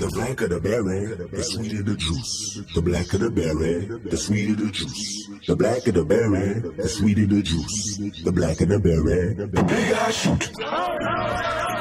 The blacker the berry, the sweeter the juice. The blacker the berry, the sweeter the juice. The blacker the berry, the sweeter the juice. The blacker the berry, the bigger I shoot.